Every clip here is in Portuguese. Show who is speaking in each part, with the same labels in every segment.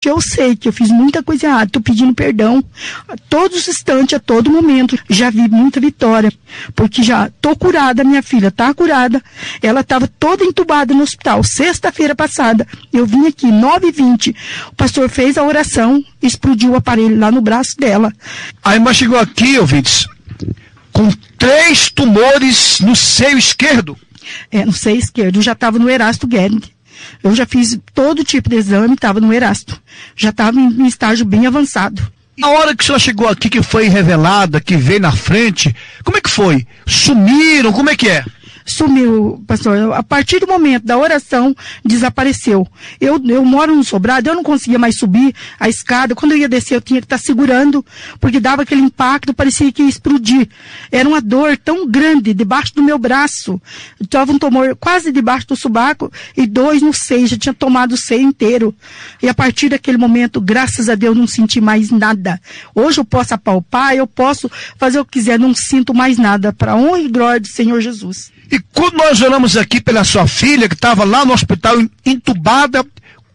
Speaker 1: Eu sei que eu fiz muita coisa errada, estou pedindo perdão a todos os instantes, a todo momento. Já vi muita vitória, porque já estou curada, minha filha está curada. Ela estava toda entubada no hospital. Sexta-feira passada, eu vim aqui, 9h20, o pastor fez a oração, explodiu o aparelho lá no braço dela.
Speaker 2: A irmã chegou aqui, ouvintes, com 3 tumores no seio esquerdo.
Speaker 1: No seio esquerdo, já estava no Erasto Guerin. Eu já fiz todo tipo de exame, estava no Erasto. Já estava em estágio bem avançado.
Speaker 2: Na hora que a senhora chegou aqui, que foi revelada, que veio na frente, como é que foi? Sumiram? Como é que é?
Speaker 1: Sumiu, pastor. A partir do momento da oração, desapareceu. Eu moro no sobrado, eu não conseguia mais subir a escada. Quando eu ia descer, eu tinha que estar segurando, porque dava aquele impacto, parecia que ia explodir. Era uma dor tão grande debaixo do meu braço. Estava um tumor quase debaixo do sobaco e 2 no seio. Já tinha tomado o seio inteiro. E a partir daquele momento, graças a Deus, não senti mais nada. Hoje eu posso apalpar, eu posso fazer o que quiser, não sinto mais nada. Para a honra e glória do Senhor Jesus.
Speaker 2: E quando nós oramos aqui pela sua filha, que estava lá no hospital entubada,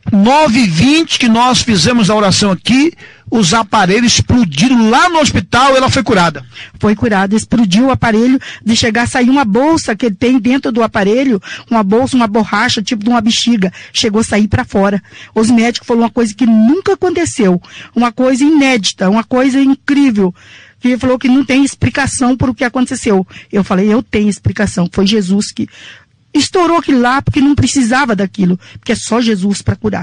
Speaker 2: 9h20 que nós fizemos a oração aqui, os aparelhos explodiram lá no hospital, ela foi curada.
Speaker 1: Foi curada, explodiu o aparelho, de chegar a sair uma bolsa que tem dentro do aparelho, uma bolsa, uma borracha, tipo de uma bexiga, chegou a sair para fora. Os médicos falaram uma coisa que nunca aconteceu, uma coisa inédita, uma coisa incrível. Que ele falou que não tem explicação por o que aconteceu. Eu falei, eu tenho explicação. Foi Jesus que estourou aquilo lá, porque não precisava daquilo. Porque é só Jesus para curar.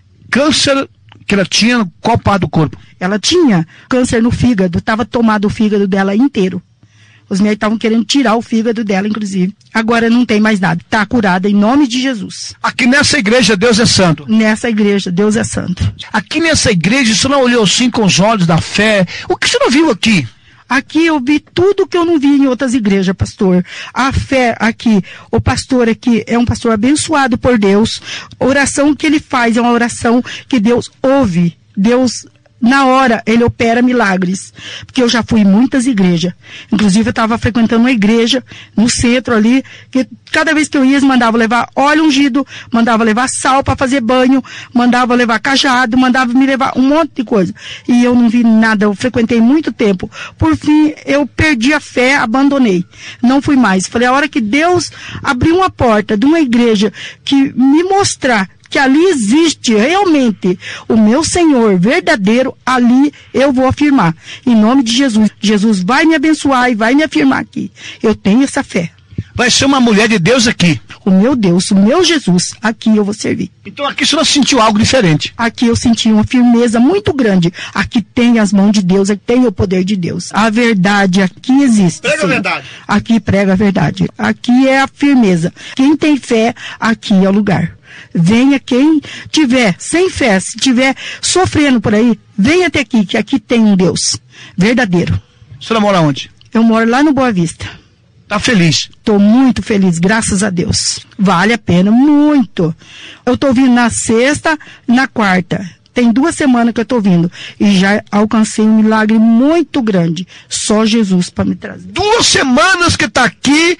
Speaker 2: Câncer que ela tinha, qual parte do corpo?
Speaker 1: Ela tinha câncer no fígado. Estava tomado o fígado dela inteiro. Os médicos estavam querendo tirar o fígado dela, inclusive. Agora não tem mais nada. Está curada em nome de Jesus.
Speaker 2: Aqui nessa igreja, Deus é santo.
Speaker 1: Nessa igreja, Deus é santo.
Speaker 2: Aqui nessa igreja, você não olhou assim com os olhos da fé? O que você não viu aqui?
Speaker 1: Aqui eu vi tudo que eu não vi em outras igrejas, pastor. A fé aqui, o pastor aqui é um pastor abençoado por Deus. A oração que ele faz é uma oração que Deus ouve. Deus, na hora, ele opera milagres. Porque eu já fui em muitas igrejas. Inclusive, eu estava frequentando uma igreja no centro ali, que cada vez que eu ia, eles mandavam levar óleo ungido, mandavam levar sal para fazer banho, mandavam levar cajado, mandavam me levar um monte de coisa. E eu não vi nada, eu frequentei muito tempo. Por fim, eu perdi a fé, abandonei. Não fui mais. Falei, a hora que Deus abriu uma porta de uma igreja que me mostrar que ali existe realmente o meu Senhor verdadeiro, ali eu vou afirmar. Em nome de Jesus. Jesus vai me abençoar e vai me afirmar aqui. Eu tenho essa fé.
Speaker 2: Vai ser uma mulher de Deus aqui.
Speaker 1: O meu Deus, o meu Jesus, aqui eu vou servir.
Speaker 2: Então aqui você não sentiu algo diferente?
Speaker 1: Aqui eu senti uma firmeza muito grande. Aqui tem as mãos de Deus, aqui tem o poder de Deus. A verdade aqui existe.
Speaker 2: Prega a verdade.
Speaker 1: Aqui prega a verdade. Aqui é a firmeza. Quem tem fé, aqui é o lugar. Venha quem tiver sem fé, se tiver sofrendo por aí, venha até aqui, que aqui tem um Deus verdadeiro.
Speaker 2: A senhora mora onde?
Speaker 1: Eu moro lá no Boa Vista.
Speaker 2: Tá feliz?
Speaker 1: Estou muito feliz, graças a Deus. Vale a pena, muito. Eu estou vindo na sexta, na quarta. Tem 2 semanas que eu estou vindo. E já alcancei um milagre muito grande. Só Jesus para me trazer.
Speaker 2: 2 semanas que está aqui,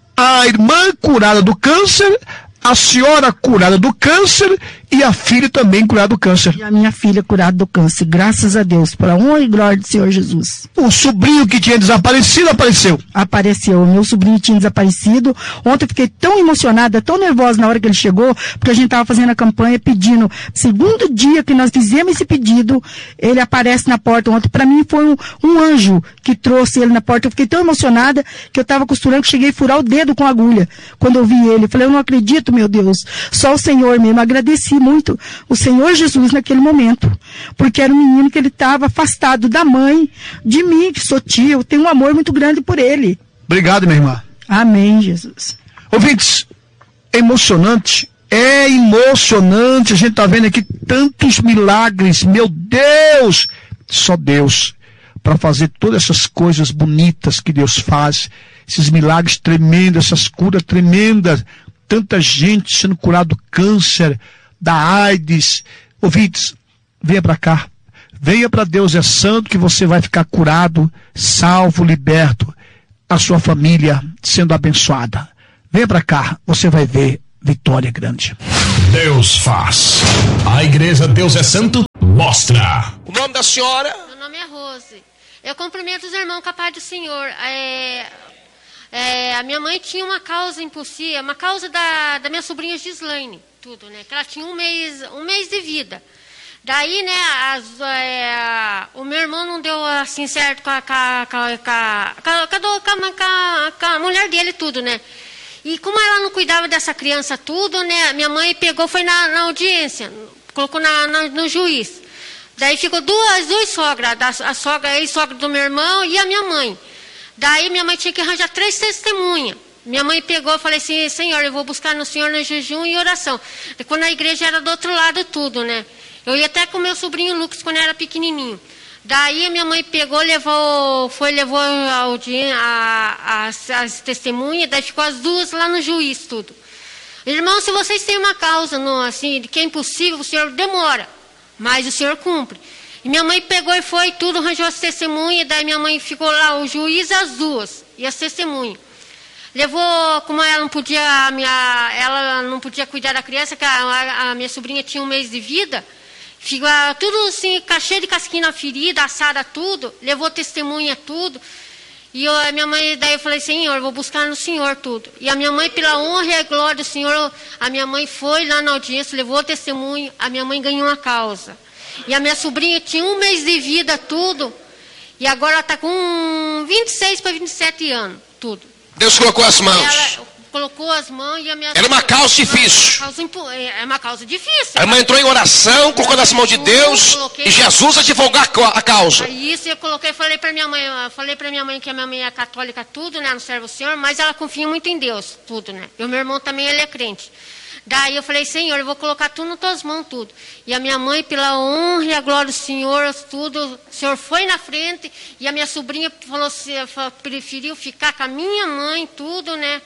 Speaker 2: a irmã curada do câncer, a senhora curada do câncer e a filha também curada do câncer.
Speaker 1: E a minha filha curada do câncer, graças a Deus, para a honra e glória do Senhor Jesus.
Speaker 2: O sobrinho que tinha desaparecido apareceu.
Speaker 1: Apareceu, meu sobrinho tinha desaparecido. Ontem eu fiquei tão emocionada, tão nervosa na hora que ele chegou, porque a gente estava fazendo a campanha pedindo. Segundo dia que nós fizemos esse pedido, ele aparece na porta. Ontem para mim foi um anjo que trouxe ele na porta. Eu fiquei tão emocionada que eu estava costurando que cheguei a furar o dedo com a agulha. Quando eu vi ele, eu falei, eu não acredito, meu Deus, só o Senhor mesmo. Agradeci muito o Senhor Jesus naquele momento, porque era um menino que ele estava afastado da mãe, de mim, que sou tia, eu tenho um amor muito grande por ele.
Speaker 2: Obrigado, minha irmã.
Speaker 1: Amém, Jesus.
Speaker 2: Ouvintes, é emocionante, a gente está vendo aqui tantos milagres, meu Deus, só Deus, para fazer todas essas coisas bonitas que Deus faz, esses milagres tremendos, essas curas tremendas, tanta gente sendo curada do câncer, da AIDS. Ouvintes, venha para cá. Venha para Deus é Santo, que você vai ficar curado, salvo, liberto. A sua família sendo abençoada. Venha para cá, você vai ver vitória grande.
Speaker 3: Deus faz. A igreja Deus é Santo Mostra.
Speaker 4: O nome da senhora?
Speaker 5: Meu nome é Rose. Eu cumprimento os irmãos com a paz do Senhor. A minha mãe tinha uma causa impulsiva, uma causa da minha sobrinha Gislaine, tudo, né? Que ela tinha um mês de vida. Daí, né, o meu irmão não deu assim certo com a mulher dele, tudo, né? E como ela não cuidava dessa criança, tudo, né? Minha mãe pegou, foi na audiência, colocou no juiz. Daí ficou duas sogras, a sogra, a ex-sogra do meu irmão e a minha mãe. Daí minha mãe tinha que arranjar 3 testemunhas. Minha mãe pegou e falei assim, Senhor, eu vou buscar no Senhor no jejum e oração. E quando a igreja era do outro lado, tudo, né? Eu ia até com meu sobrinho Lucas quando era pequenininho. Daí minha mãe pegou, levou as testemunhas, daí ficou as duas lá no juiz, tudo. Irmão, se vocês têm uma causa, assim, de que é impossível, o Senhor demora, mas o Senhor cumpre. E minha mãe pegou e foi tudo, arranjou as testemunhas, daí minha mãe ficou lá, o juiz, as duas, e as testemunhas. Levou, como ela não podia cuidar da criança, que a minha sobrinha tinha um mês de vida, ficou tudo assim, cheio de casquinha na ferida, assada tudo, levou testemunha tudo. E a minha mãe, daí eu falei, Senhor, eu vou buscar no Senhor tudo. E a minha mãe, pela honra e a glória do Senhor, a minha mãe foi lá na audiência, levou testemunho, a minha mãe ganhou uma causa. E a minha sobrinha tinha um mês de vida, tudo, e agora ela está com 26 para 27 anos, tudo.
Speaker 4: Deus colocou as mãos.
Speaker 5: Ela colocou as mãos e a minha...
Speaker 4: Era uma causa difícil.
Speaker 5: É uma causa difícil.
Speaker 4: A irmã entrou em oração, colocou nas mãos de Deus, e Jesus a divulgar a causa.
Speaker 5: Aí isso eu coloquei, falei para minha mãe que a minha mãe é católica, tudo, né, não serve o Senhor, mas ela confia muito em Deus, tudo, né. E o meu irmão também, ele é crente. Daí eu falei, Senhor, eu vou colocar tudo nas tuas mãos, tudo. E a minha mãe, pela honra e a glória do Senhor, tudo, o Senhor foi na frente, e a minha sobrinha preferiu ficar com a minha mãe, tudo, né.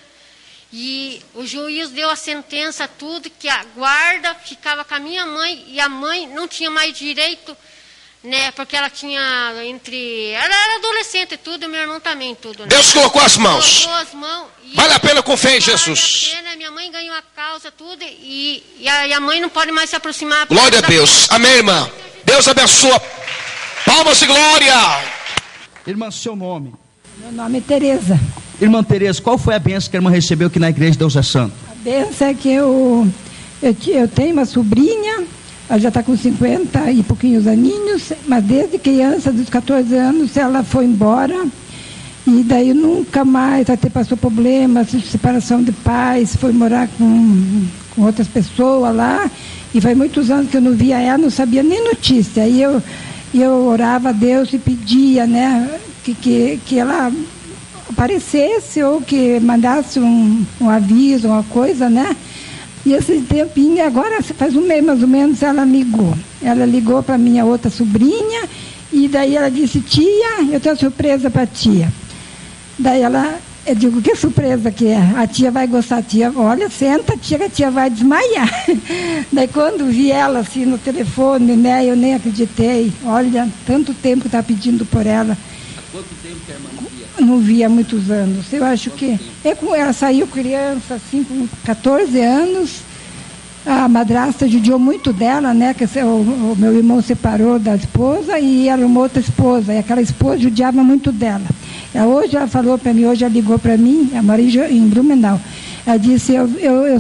Speaker 5: E o juiz deu a sentença, tudo, que a guarda ficava com a minha mãe, e a mãe não tinha mais direito, né, porque ela tinha ela era adolescente, tudo, e meu irmão também, tudo. Né?
Speaker 4: Deus colocou as mãos.
Speaker 5: Colocou as mãos.
Speaker 4: Vale a pena com fé em Jesus.
Speaker 5: Vale a pena, minha mãe ganhou a causa, tudo, e a mãe não pode mais se aproximar.
Speaker 4: Glória a Deus. Amém, irmã. Deus abençoa. Palmas de glória.
Speaker 2: Irmã, seu nome?
Speaker 6: Meu nome é Tereza.
Speaker 2: Irmã Tereza, qual foi a bênção que a irmã recebeu aqui na igreja de Deus é Santo?
Speaker 6: A bênção é que eu tenho uma sobrinha, ela já está com 50 e pouquinhos aninhos, mas desde criança, dos 14 anos, ela foi embora, e daí nunca mais, até passou problemas, separação de pais, foi morar com outras pessoas lá, e faz muitos anos que eu não via ela, não sabia nem notícia. Aí eu orava a Deus e pedia, né, que ela aparecesse ou que mandasse um aviso, uma coisa, né? E esse tempinho, agora faz um mês mais ou menos, ela ligou. Ela ligou para minha outra sobrinha e daí ela disse, tia, eu tenho uma surpresa para a tia. Daí eu digo, que surpresa que é? A tia vai gostar, a tia, olha, senta, tia, que a tia vai desmaiar. Daí quando vi ela assim no telefone, né, eu nem acreditei. Olha, tanto tempo que está pedindo por ela.
Speaker 2: Quanto tempo que a irmã não via?
Speaker 6: Não via há muitos anos. Eu acho que ela saiu criança, assim, com 14 anos. A madrasta judiou muito dela, né? Que o meu irmão separou da esposa e era uma outra esposa. E aquela esposa judiava muito dela. Hoje ela falou para mim, hoje ela ligou para mim, ela mora em Blumenau. Ela disse, eu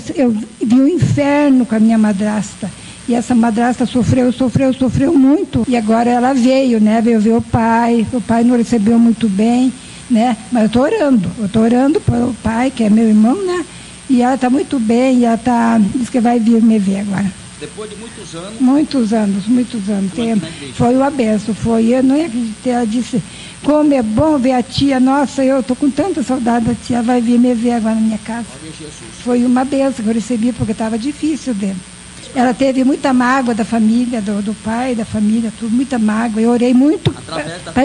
Speaker 6: vi o inferno com a minha madrasta. E essa madrasta sofreu muito. E agora ela veio, né? Veio ver o pai não recebeu muito bem, né? Mas eu estou orando pelo pai, que é meu irmão, né? E ela está muito bem, e ela diz que vai vir me ver agora.
Speaker 2: Depois de muitos anos? Muitos anos.
Speaker 6: Foi uma benção, eu não acreditei. Ela disse, como é bom ver a tia, nossa, eu estou com tanta saudade da tia, vai vir me ver agora na minha casa. Foi uma benção que eu recebi, porque estava difícil dele. Ela teve muita mágoa da família, do pai, da família, tudo, muita mágoa. Eu orei muito para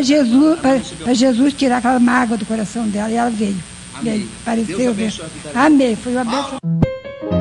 Speaker 6: Jesus tirar aquela mágoa do coração dela, e ela veio.
Speaker 2: Amém.
Speaker 6: Apareceu. Amém, foi uma benção.